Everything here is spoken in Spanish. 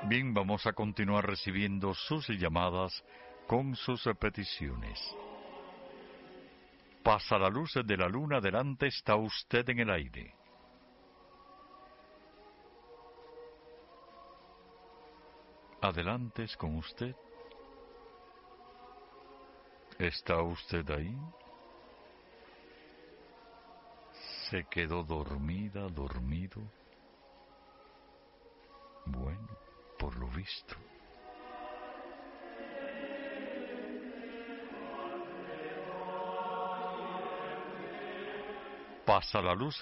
Bien, vamos a continuar recibiendo sus llamadas con sus peticiones. Pasa la luz de la luna, adelante, está usted en el aire. Adelante, es con usted. ¿Está usted ahí? ¿Se quedó dormida, dormido? Bueno, por lo visto. Pasa la luz